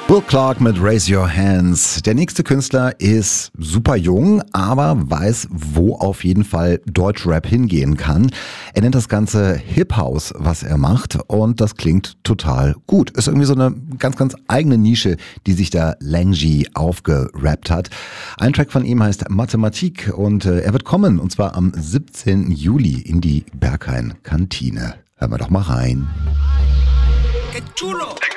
Will Clark mit Raise Your Hands. Der nächste Künstler ist super jung, aber weiß, wo auf jeden Fall Deutschrap hingehen kann. Er nennt das Ganze Hip House, was er macht, und das klingt total gut. Ist irgendwie so eine ganz, ganz eigene Nische, die sich da Langy aufgerappt hat. Ein Track von ihm heißt Mathematik und er wird kommen, und zwar am 17. Juli in die Berghain Kantine. Hören wir doch mal rein. ¡Qué chulo!